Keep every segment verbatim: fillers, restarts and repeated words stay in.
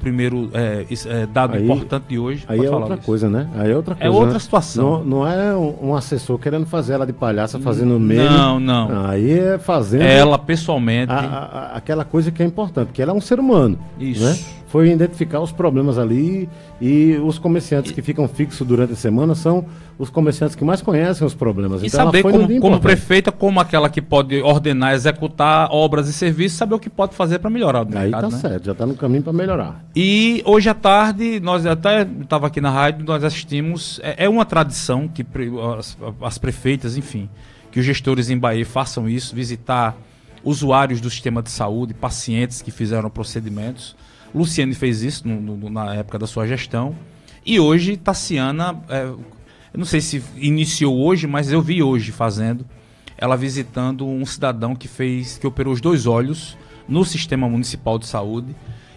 primeiro é, é, dado aí, importante de hoje. Aí é outra isso. coisa, né? Aí é outra coisa. É outra né? situação. Não, não é um, um assessor querendo fazer ela de palhaça, fazendo meme. Não, não. Aí é fazendo... Ela, pessoalmente... A, a, aquela coisa que é importante, porque ela é um ser humano. Isso. Né? Foi identificar os problemas ali e os comerciantes que ficam fixos durante a semana são os comerciantes que mais conhecem os problemas. E então saber ela foi como, como prefeita, como aquela que pode ordenar, executar obras e serviços, saber o que pode fazer para melhorar o mercado. Aí tá né? certo, já está no caminho para melhorar. E hoje à tarde, nós até estava aqui na rádio, nós assistimos, é, é uma tradição que as, as prefeitas, enfim, que os gestores em Bahia façam isso, visitar usuários do sistema de saúde, pacientes que fizeram procedimentos. Luciane fez isso no, no, na época da sua gestão. E hoje, Tassiana, é, eu não sei se iniciou hoje, mas eu vi hoje fazendo, ela visitando um cidadão que fez, que operou os dois olhos no Sistema Municipal de Saúde.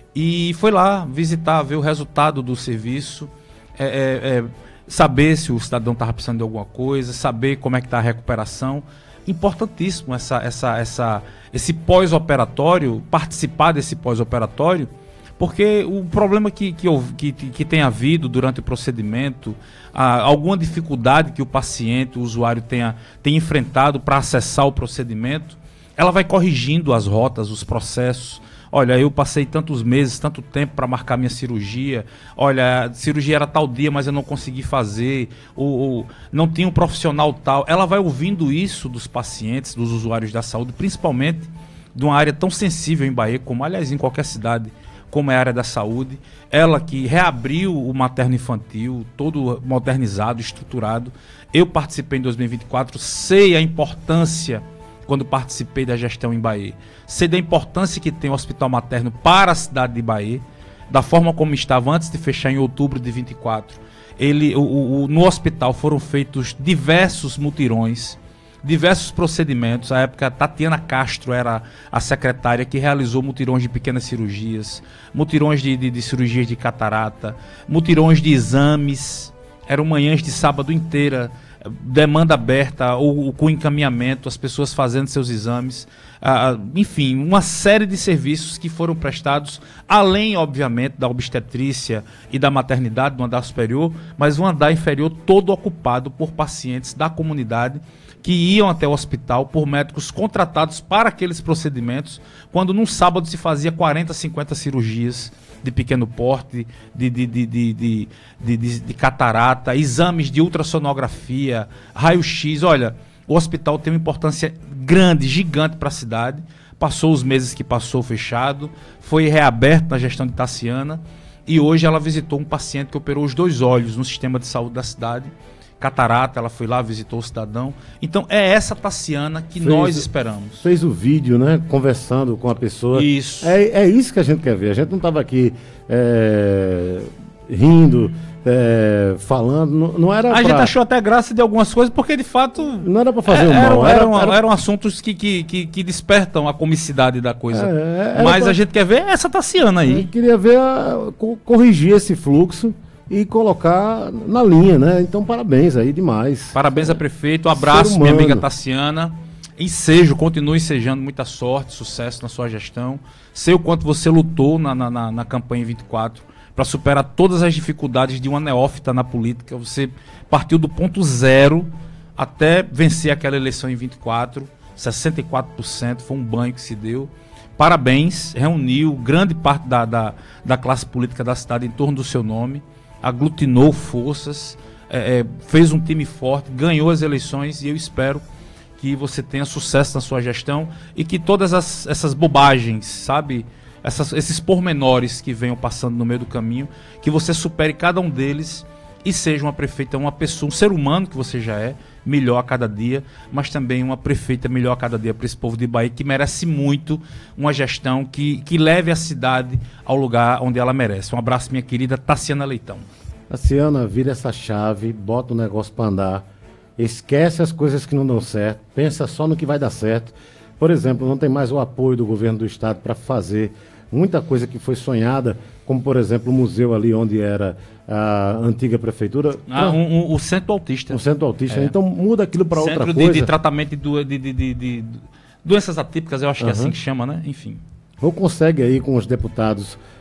E foi lá visitar, ver o resultado do serviço, é, é, é, saber se o cidadão estava precisando de alguma coisa, saber como é que está a recuperação. Importantíssimo essa, essa, essa, esse pós-operatório, participar desse pós-operatório, porque o problema que, que, que, que tem havido durante o procedimento, a, alguma dificuldade que o paciente, o usuário tenha, tenha enfrentado para acessar o procedimento, ela vai corrigindo as rotas, os processos. Olha, eu passei tantos meses, tanto tempo para marcar minha cirurgia. Olha, a cirurgia era tal dia, mas eu não consegui fazer. Ou, ou não tinha um profissional tal. Ela vai ouvindo isso dos pacientes, dos usuários da saúde, principalmente de uma área tão sensível em Bahia, como, aliás, em qualquer cidade, como é a área da saúde. Ela que reabriu o materno-infantil, todo modernizado, estruturado. Eu participei em dois mil e vinte e quatro, sei a importância, quando participei da gestão em Bahia, sei da importância que tem o hospital materno para a cidade de Bahia, da forma como estava antes de fechar em outubro de vinte e quatro. Ele, o, o, no hospital foram feitos diversos mutirões, diversos procedimentos. À época, Tatiana Castro era a secretária que realizou mutirões de pequenas cirurgias, mutirões de, de, de cirurgias de catarata, mutirões de exames. Eram manhãs de sábado inteira, demanda aberta ou com encaminhamento, as pessoas fazendo seus exames, ah, enfim, uma série de serviços que foram prestados, além, obviamente, da obstetrícia e da maternidade do andar superior, mas o andar inferior todo ocupado por pacientes da comunidade que iam até o hospital por médicos contratados para aqueles procedimentos, quando num sábado se fazia quarenta, cinquenta cirurgias de pequeno porte, de, de, de, de, de, de, de, de catarata, exames de ultrassonografia, raio-x. Olha, o hospital tem uma importância grande, gigante para a cidade. Passou os meses que passou fechado, foi reaberto na gestão de Tassiana, e hoje ela visitou um paciente que operou os dois olhos no sistema de saúde da cidade. Catarata, ela foi lá, visitou o cidadão. Então é essa Tassiana que fez, nós esperamos. Fez o vídeo, né? Conversando com a pessoa. Isso. É, é isso que a gente quer ver. A gente não estava aqui é, rindo, é, falando. Não, não era. A pra... gente achou até graça de algumas coisas, porque de fato. Não era para fazer é, o mal. Eram, era, eram, era... eram assuntos que, que, que, que despertam a comicidade da coisa. É, Mas pra... a gente quer ver essa Tassiana aí. Eu queria ver, a, corrigir esse fluxo e colocar na linha, né? Então, parabéns aí, demais. Parabéns a prefeito, um abraço, minha amiga Tassiana. Ensejo, continue ensejando, muita sorte, sucesso na sua gestão. Sei o quanto você lutou na, na, na campanha vinte e quatro para superar todas as dificuldades de uma neófita na política. Você partiu do ponto zero até vencer aquela eleição em vinte e quatro, sessenta e quatro por cento, foi um banho que se deu. Parabéns, reuniu grande parte da, da, da classe política da cidade em torno do seu nome, aglutinou forças, é, é, fez um time forte, ganhou as eleições, e eu espero que você tenha sucesso na sua gestão e que todas as, essas bobagens, sabe, essas, esses pormenores que venham passando no meio do caminho, que você supere cada um deles e seja uma prefeita, uma pessoa, um ser humano que você já é, melhor a cada dia, mas também uma prefeita melhor a cada dia para esse povo de Bahia, que merece muito uma gestão que, que leve a cidade ao lugar onde ela merece. Um abraço, minha querida Tassiana Leitão. Tassiana, vira essa chave, bota o negócio para andar, esquece as coisas que não dão certo, pensa só no que vai dar certo. Por exemplo, não tem mais o apoio do governo do estado para fazer muita coisa que foi sonhada, como por exemplo o museu ali onde era a antiga prefeitura. Ah, um, um, o Centro Autista. O Centro Autista, é. Então muda aquilo para outra de, coisa. de tratamento de, de, de, de, de, de doenças atípicas, eu acho que uhum. é assim que chama, né? Enfim. Ou consegue aí com os deputados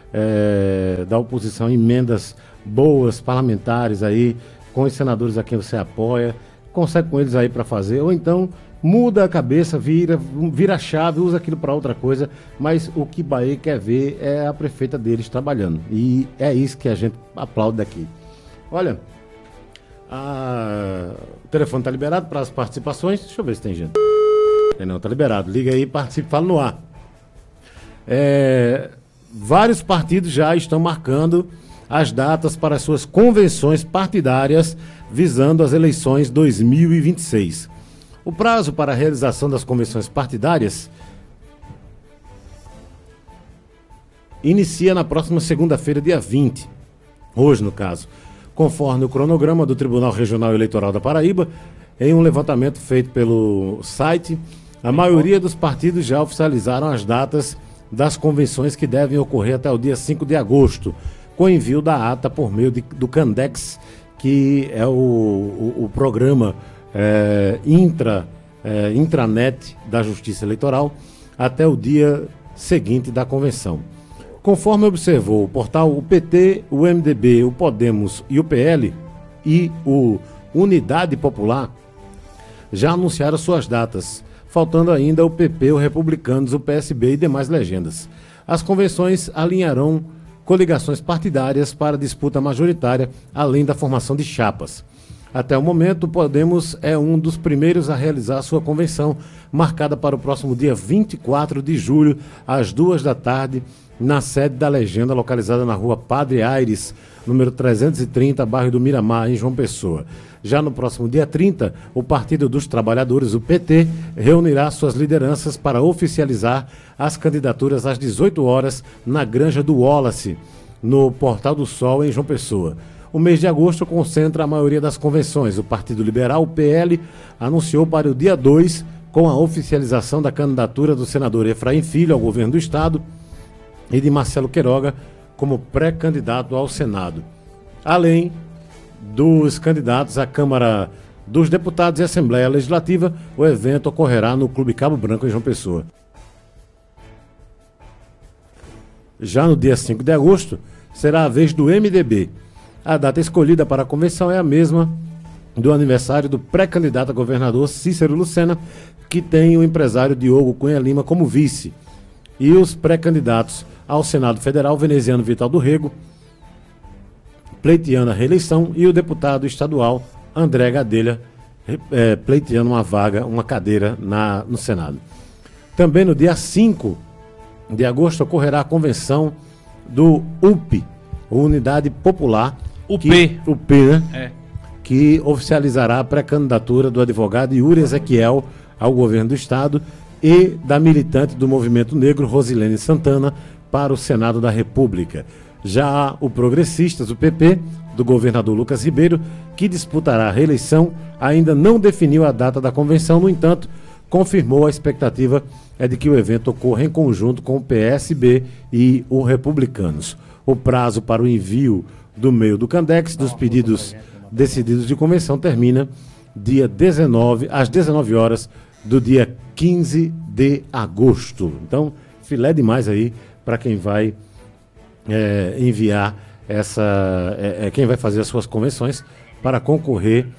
é, da oposição emendas boas, parlamentares aí, com os senadores a quem você apoia, consegue com eles aí para fazer, ou então muda a cabeça, vira, vira a chave, usa aquilo para outra coisa, mas o que Bahia quer ver é a prefeita deles trabalhando, e é isso que a gente aplaude daqui. Olha, a... o telefone está liberado para as participações, deixa eu ver se tem gente. Não, está liberado, liga aí, participe, fala no ar. É... Vários partidos já estão marcando as datas para as suas convenções partidárias visando as eleições dois mil e vinte e seis. O prazo para a realização das convenções partidárias inicia na próxima segunda-feira, dia vinte, hoje no caso, conforme o cronograma do Tribunal Regional Eleitoral da Paraíba, em um levantamento feito pelo site, a maioria dos partidos já oficializaram as datas das convenções que devem ocorrer até o dia cinco de agosto, com envio da ata por meio de, do Candex, que é o, o, o programa é, intra, é, intranet da Justiça Eleitoral, até o dia seguinte da convenção. Conforme observou o portal, o P T, o M D B, o Podemos e o P L e o Unidade Popular já anunciaram suas datas, faltando ainda o P P, o Republicanos, o P S B e demais legendas. As convenções alinharão coligações partidárias para disputa majoritária, além da formação de chapas. Até o momento, o Podemos é um dos primeiros a realizar sua convenção, marcada para o próximo dia vinte e quatro de julho, às duas da tarde, na sede da legenda, localizada na rua Padre Aires, número trezentos e trinta, bairro do Miramar, em João Pessoa. Já no próximo dia trinta, o Partido dos Trabalhadores, o P T, reunirá suas lideranças para oficializar as candidaturas às dezoito horas na Granja do Wallace, no Portal do Sol, em João Pessoa. O mês de agosto concentra a maioria das convenções. O Partido Liberal, o P L, anunciou para o dia dois, com a oficialização da candidatura do senador Efraim Filho ao governo do Estado e de Marcelo Queiroga como pré-candidato ao Senado. Além dos candidatos à Câmara dos Deputados e Assembleia Legislativa, o evento ocorrerá no Clube Cabo Branco, em João Pessoa. Já no dia cinco de agosto, será a vez do M D B. A data escolhida para a convenção é a mesma do aniversário do pré-candidato a governador Cícero Lucena, que tem o empresário Diogo Cunha Lima como vice, e os pré-candidatos ao Senado Federal, veneziano Vital do Rego, pleiteando a reeleição, e o deputado estadual André Gadelha, é, pleiteando uma vaga, uma cadeira na, no Senado. Também no dia cinco de agosto ocorrerá a convenção do U P, Unidade Popular, U P, que, U P, né? É. Que oficializará a pré-candidatura do advogado Yuri Ezequiel ao governo do Estado e da militante do Movimento Negro, Rosilene Santana, para o Senado da República. Já o Progressistas, o P P, do governador Lucas Ribeiro, que disputará a reeleição, ainda não definiu a data da convenção, no entanto, confirmou a expectativa é de que o evento ocorra em conjunto com o P S B e o Republicanos. O prazo para o envio do meio do Candex dos pedidos decididos de convenção termina dia dezenove, às dezenove horas do dia quinze de agosto. Então, filé demais aí para quem vai é, enviar essa, é, é, quem vai fazer as suas convenções para concorrer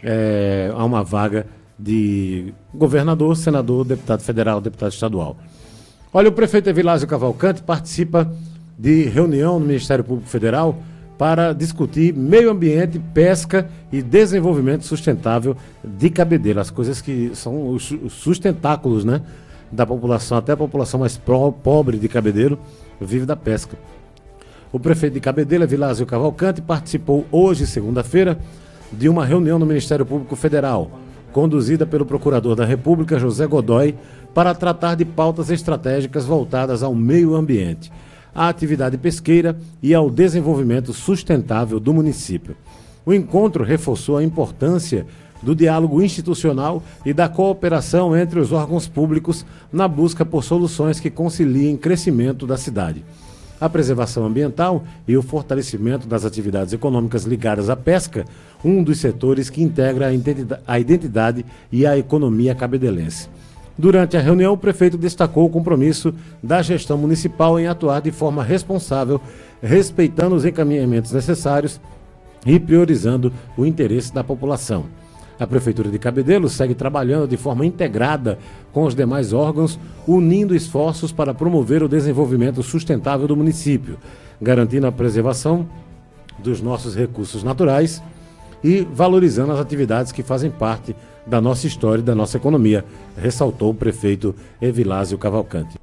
é, a uma vaga de governador, senador, deputado federal, deputado estadual. Olha, o prefeito Evilásio Cavalcante participa de reunião no Ministério Público Federal para discutir meio ambiente, pesca e desenvolvimento sustentável de Cabedelo, as coisas que são os sustentáculos, né, da população, até a população mais pro, pobre de Cabedelo vive da pesca. O prefeito de Cabedelo, Evilásio Cavalcante, participou hoje, segunda-feira, de uma reunião no Ministério Público Federal, conduzida pelo Procurador da República, José Godoy, para tratar de pautas estratégicas voltadas ao meio ambiente, à atividade pesqueira e ao desenvolvimento sustentável do município. O encontro reforçou a importância do diálogo institucional e da cooperação entre os órgãos públicos na busca por soluções que conciliem crescimento da cidade, a preservação ambiental e o fortalecimento das atividades econômicas ligadas à pesca, um dos setores que integra a identidade e a economia cabedelense. Durante a reunião, o prefeito destacou o compromisso da gestão municipal em atuar de forma responsável, respeitando os encaminhamentos necessários e priorizando o interesse da população. A Prefeitura de Cabedelo segue trabalhando de forma integrada com os demais órgãos, unindo esforços para promover o desenvolvimento sustentável do município, garantindo a preservação dos nossos recursos naturais e valorizando as atividades que fazem parte da nossa história e da nossa economia, ressaltou o prefeito Evilásio Cavalcante.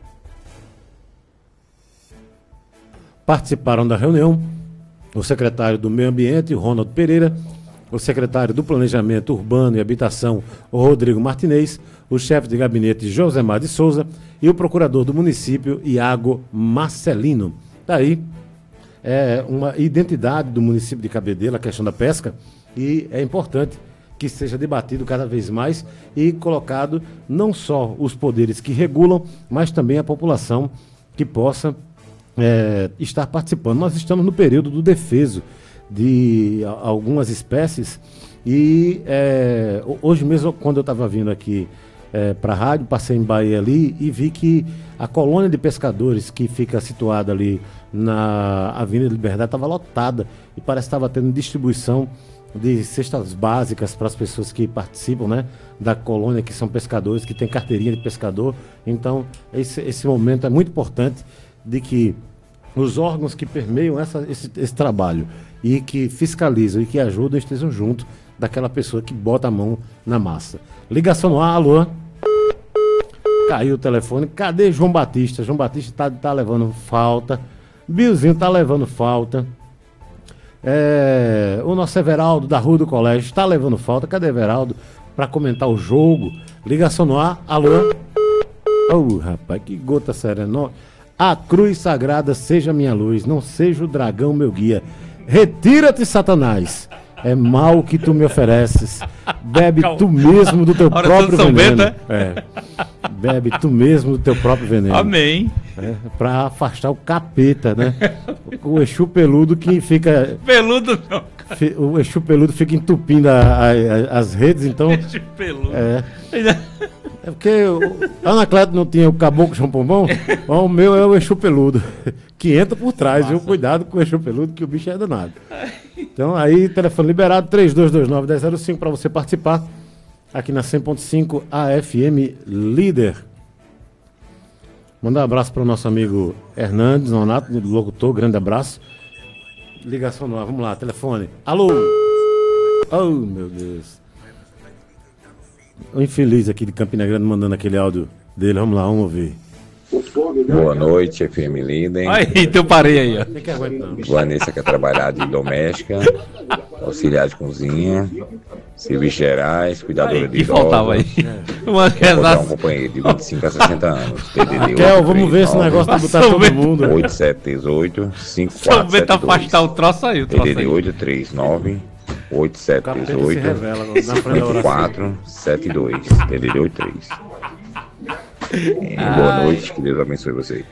Participaram da reunião o secretário do Meio Ambiente, Ronaldo Pereira, o secretário do Planejamento Urbano e Habitação, Rodrigo Martinez, o chefe de gabinete, Josemar de Souza, e o procurador do município, Iago Marcelino. Daí, é uma identidade do município de Cabedelo, a questão da pesca, e é importante que seja debatido cada vez mais e colocado não só os poderes que regulam, mas também a população que possa é, estar participando. Nós estamos no período do defeso de algumas espécies e é, hoje mesmo, quando eu estava vindo aqui é, para a rádio, passei em Bahia ali e vi que a colônia de pescadores que fica situada ali na Avenida Liberdade estava lotada e parece que estava tendo distribuição de cestas básicas para as pessoas que participam, né, da colônia, que são pescadores, que tem carteirinha de pescador. Então esse, esse momento é muito importante de que os órgãos que permeiam essa, esse, esse trabalho e que fiscalizam e que ajudam estejam junto daquela pessoa que bota a mão na massa. Ligação no ar, alô? Caiu o telefone. Cadê João Batista? João Batista tá, tá levando falta. Biozinho tá levando falta. É, o nosso Everaldo da Rua do Colégio está levando falta. Cadê Everaldo para comentar o jogo? Ligação no ar, alô? Oh, rapaz, que gota serena. A cruz sagrada seja minha luz, não seja o dragão meu guia. Retira-te, Satanás. É mal que tu me ofereces. Bebe tu mesmo do teu próprio veneno. É. Bebe tu mesmo do teu próprio veneno. Amém. É, pra afastar o capeta, né? O Exu peludo que fica... Peludo não. Fi, o Exu peludo fica entupindo a, a, a, as redes, então... Exu peludo. É. É porque o Anacleto não tinha o caboclo João Pombom, o meu é o Exu peludo, que entra por trás, viu? Cuidado com o Exu peludo, que o bicho é danado. Então aí, telefone liberado, três dois dois nove, um zero zero cinco para você participar aqui na cem ponto cinco A F M Líder. Mandar um abraço para o nosso amigo Hernandes Nonato, locutor, grande abraço. Ligação nova, vamos lá, telefone. Alô? Oh, meu Deus. O infeliz aqui de Campina Grande mandando aquele áudio dele, vamos lá, vamos ouvir. Boa noite, F M Líder. Aí, teu parei aí, ó. Tem que aguentar. Vanessa quer trabalhar de doméstica, auxiliar de cozinha, serviços gerais, cuidadora Aí, de que idosa. faltava aí. Uma Quer botar um redação. companheiro de vinte e cinco a sessenta anos. T D D Kel, vamos ver esse negócio de botar todo mundo. oito sete um oito, cinco Só quatro vê sete dois. afastar o troço aí, o troço T D D aí. oito três nove, oito sete O capeta oito, se revela na frente da cinco oração. quatro sete dois. T D D oito três. É, boa noite, que Deus abençoe você.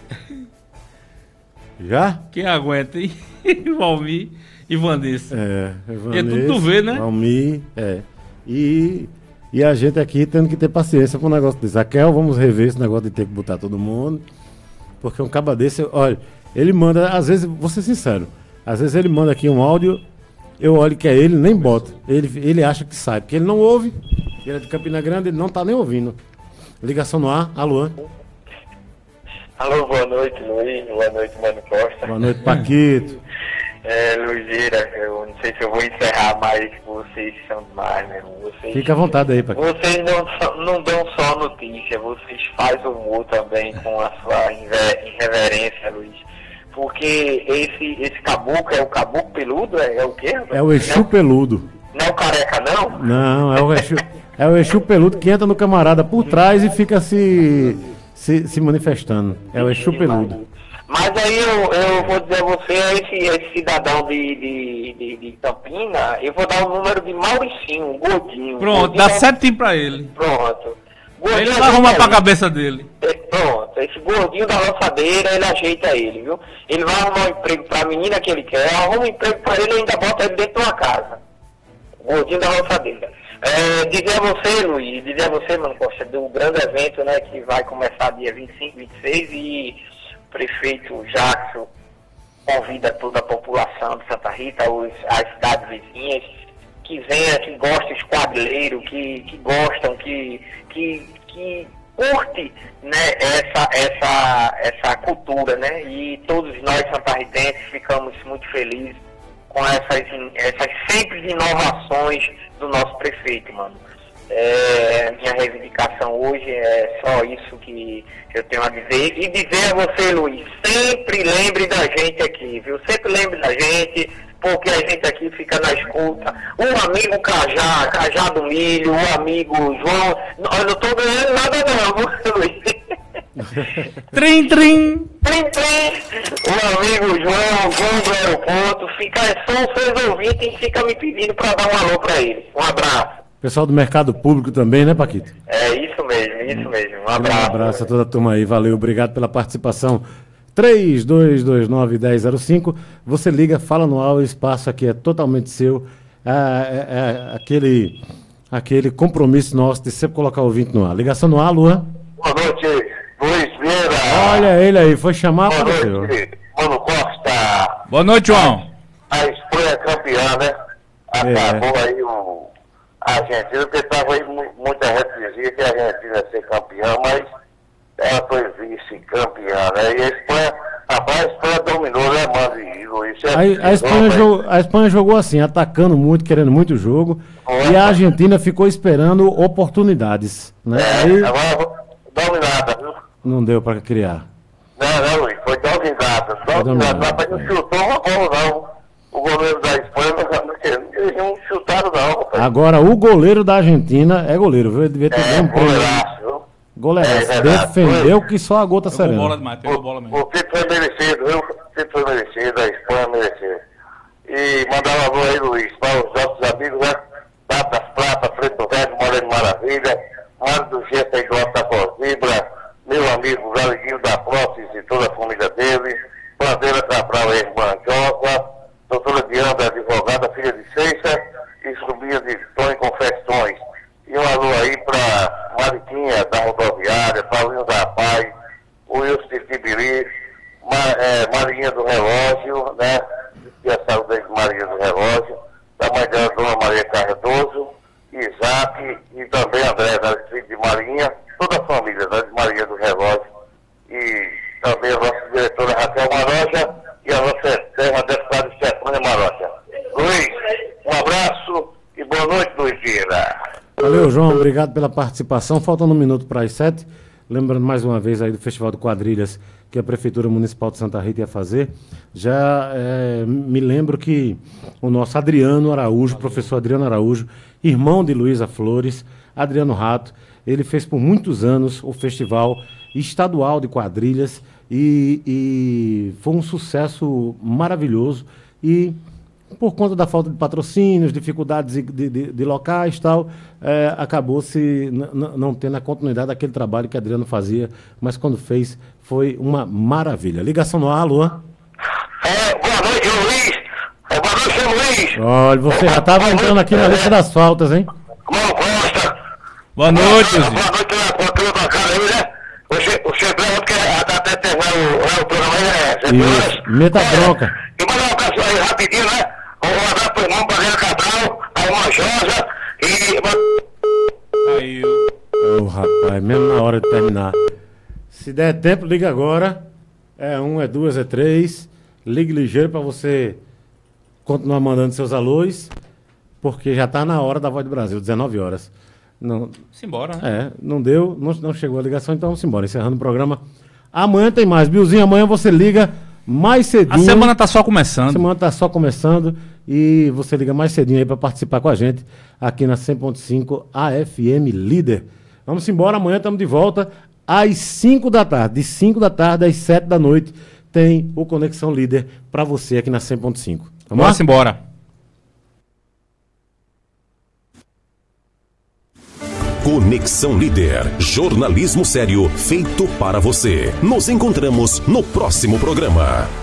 Já? Quem aguenta, hein? Valmir e Vanessa. É, É tudo tu vê, né? Valmir, é. E, e a gente aqui tendo que ter paciência com o negócio desse. A Kel, vamos rever esse negócio de ter que botar todo mundo. Porque um caba desse, olha, ele manda, às vezes, vou ser sincero, às vezes ele manda aqui um áudio, eu olho que é ele, nem boto. Ele, ele acha que sai, porque ele não ouve, ele é de Campina Grande, ele não tá nem ouvindo. Ligação no ar, alô? Alô, boa noite, Luiz. Boa noite, Mano Costa. Boa noite, Paquito. É, Luizira, eu não sei se eu vou encerrar, mas vocês são demais, meu irmão. Vocês, Fica à vontade aí, Paquito. vocês não, só- não dão só notícia, vocês fazem humor também com a sua irre- irreverência, Luiz. Porque esse, esse caboclo é o caboclo peludo? É, é o quê? É o Exu peludo. Não é o careca, não? Não, é o Exu, é o Exu peludo que entra no camarada por trás e fica se, se, se manifestando. É o Exu peludo. Mas aí eu, eu vou dizer a você, esse, esse cidadão de, de, de, de Campina, eu vou dar o número de Mauricinho, um gordinho. Pronto, Gordinho dá é- certinho pra ele. Pronto. Ele Gordinho vai arrumar ajeita pra ele. cabeça dele. É, pronto, esse gordinho da lançadeira, ele ajeita ele, viu? Ele vai arrumar um emprego pra menina que ele quer, arruma um emprego pra ele e ainda bota ele dentro de uma casa. O gordinho da lançadeira. É, dizer a você, Luiz, dizer a você, Mano Costa, do grande evento, né, que vai começar dia vinte e cinco, vinte e seis, e o prefeito Jackson convida toda a população de Santa Rita, os, as cidades vizinhas, que venha, que gosta de quadrilheiro, que, que gostam, que, que, que curte, né, essa, essa, essa cultura, né, e todos nós santarritenses ficamos muito felizes com essas, essas simples inovações do nosso prefeito, mano. É, minha reivindicação hoje é só isso que eu tenho a dizer. E dizer a você, Luiz, sempre lembre da gente aqui, viu? Sempre lembre da gente, porque a gente aqui fica na escuta. O amigo Cajá, Cajá do Milho, o amigo João... Eu não tô ganhando nada não, Luiz. Trim, trim! Trim, trim! O amigo João, João do aeroporto, fica, são seus ouvintes e fica me pedindo para dar um alô para ele. Um abraço. Pessoal do mercado público também, né, Paquito? É isso mesmo, isso mesmo. Um abraço. Um abraço a toda a turma aí, valeu, obrigado pela participação. três dois dois nove, um zero zero cinco, você liga, fala no ar, o espaço aqui é totalmente seu. É, é, é aquele, aquele compromisso nosso de sempre colocar o ouvinte no ar. Ligação no ar, Luan. Boa noite, Luiz Vieira. Olha ele aí, foi chamar para você. Mano Costa. Boa noite, João. A Espanha é campeã, né? Acabou é. aí o... A Argentina, porque estava aí muita gente dizia que a Argentina ia ser campeã, mas ela foi vice-campeã, né? E a Espanha, rapaz, a Espanha dominou, né, mano? E Luiz, a, a, Espanha jogou, a Espanha jogou assim, atacando muito, querendo muito o jogo, foi, e a Argentina ficou esperando oportunidades, né? É, aí, agora dominada, viu? Não deu para criar. Não, não, Luiz, foi dominada. Dominada, rapaz, não chutou uma bola, não. O goleiro da Espanha não, não chutaram, não. Rapaz. Agora, o goleiro da Argentina é goleiro, viu? Ele devia ter é, um goleiraço, viu? Goleiraço. É, defendeu que só a gota serena. Bola demais, pegou bola mesmo. O título foi merecido, viu? O título foi merecido, a Espanha mereceu. E mandar um alô aí, Luiz, para os nossos amigos, né? Datas Prata, Preto Velho, Moreno Maravilha, Mário do G T J da Cosibra, meu amigo Galiguinho da Prótese e toda a família dele, Bandeira Cabral e Irmã Josa, doutora Diana, advogada, filha de Seixa, e sobrinha de Tony Confecções. E um alô aí para Mariquinha da rodoviária, Paulinho da Paz, o Wilson de Tibiri, Mar, é, Marinha do Relógio, né? E a saúde aí de Marinha do Relógio, da mãe dela, Dona Maria Cardoso, Isaac e também André, da filha de Marinha, toda a família, né, de Maria do Relógio. E também a nossa diretora Raquel Maroja e a nossa eterna deputada Stefânia Maroja. Luiz, um abraço e boa noite, Luiz Vieira. Valeu, João, obrigado pela participação. Faltando um minuto para as sete. Lembrando mais uma vez aí do Festival de Quadrilhas que a Prefeitura Municipal de Santa Rita ia fazer. Já é, me lembro que o nosso Adriano Araújo, professor Adriano Araújo, irmão de Luísa Flores, Adriano Rato, ele fez por muitos anos o Festival Estadual de Quadrilhas e, e foi um sucesso maravilhoso. E por conta da falta de patrocínios, dificuldades de, de, de, de locais e tal, é, acabou-se não tendo a continuidade daquele trabalho que Adriano fazia, mas quando fez, foi uma maravilha. Ligação no ar, Luan. É, boa noite, Luiz. É, boa noite, Luiz. Olha, você já estava entrando aqui na lista das faltas, hein? Mano Costa. Boa noite, Zé. Boa noite, na tua bancada aí, né? Você, você é que até terminar o, o programa aí, né? Isso, meta bronca. E mandar um abraço aí rapidinho, né? Um abraço pro irmão Bandeira Cabral, a irmã Josa e... Aí, ô oh, rapaz, mesmo na hora de terminar. Se der tempo, liga agora. É um, é duas, é três. Ligue ligeiro para você continuar mandando seus alôs, porque já tá na hora da Voz do Brasil, dezenove horas. Não, simbora, né? É, não deu, não, não chegou a ligação, então vamos embora, encerrando o programa. Amanhã tem mais. Bilzinho, amanhã você liga mais cedinho. A semana tá só começando. A semana tá só começando e você liga mais cedinho aí para participar com a gente aqui na cem ponto cinco A F M Líder. Vamos embora, amanhã estamos de volta às cinco da tarde. De cinco da tarde às sete da noite tem o Conexão Líder para você aqui na cem ponto cinco. Vamos Vamos embora. Conexão Líder, jornalismo sério feito para você. Nos encontramos no próximo programa.